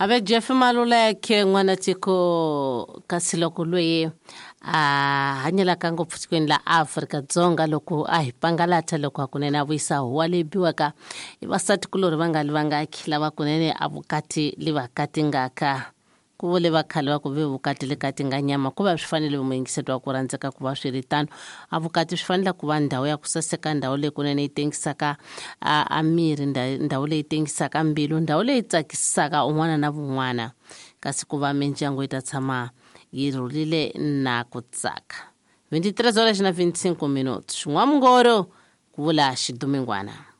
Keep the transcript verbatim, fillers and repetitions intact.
Ave Jeff Maluleke ngwana tiko kasiloko loyi a hanyela ka ngopfu tikweni la Afrika Dzonga loko a hi pangalatha loko hakunene a vuyisa huwa leyi biwaka i vasati kulori va nga livanga khila va kunene a vukati le vakati ngaka ku vole va khale va ku ve vukati le kati nga nyama ku va swi fanele vumuyingisetwa ku randzeka ku va swi ri tano a vukati swi fanele ku va ndhawu ya ku saseka ndhawu leyi kunene yi tengisaka a, a miri ndhawu leyi tengisaka mbilu ndhawu leyi tsakisaka un'wana na vun'wana kasi ku va mindyangu yi ta tshama yi rhulile na ku tsaka twenty-three horas na twenty-five minutos n'wamngoro ku vula Xidumingwana.